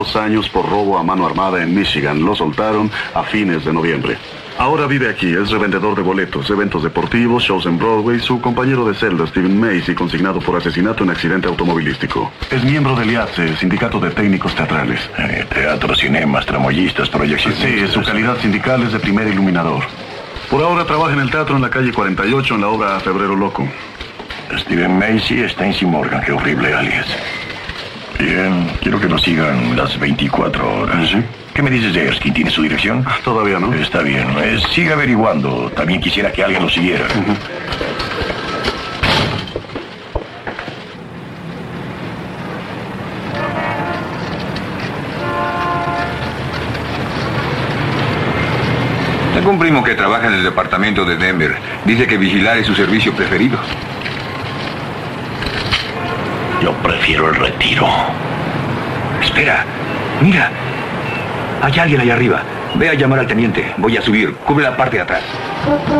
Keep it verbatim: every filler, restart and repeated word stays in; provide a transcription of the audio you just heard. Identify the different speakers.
Speaker 1: Dos años por robo a mano armada en Michigan. Lo soltaron a fines de noviembre. Ahora vive aquí, es revendedor de boletos, eventos deportivos, shows en Broadway. Su compañero de celda, Steven Macy, consignado por asesinato en accidente automovilístico. Es miembro del I A T S E, Sindicato de Técnicos Teatrales.
Speaker 2: Eh, teatro, cinemas, tramoyistas, proyecciones.
Speaker 1: Sí, su calidad sindical es de primer iluminador. Por ahora trabaja en el teatro en la calle cuarenta y ocho en la obra Febrero Loco.
Speaker 2: Steven Macy, Stacey Morgan, qué horrible alias. Bien, quiero que nos sigan las veinticuatro horas.
Speaker 1: ¿Sí?
Speaker 2: ¿Qué me dices de Erskine? ¿Tiene su dirección?
Speaker 1: Todavía no.
Speaker 2: Está bien. Eh, sigue averiguando. También quisiera que alguien lo siguiera.
Speaker 1: Uh-huh.
Speaker 3: Tengo un primo que trabaja en el departamento de Denver. Dice que vigilar es su servicio preferido.
Speaker 2: Yo prefiero el retiro.
Speaker 3: Espera, mira. Hay alguien allá arriba. Ve a llamar al teniente. Voy a subir. Cubre la parte de atrás.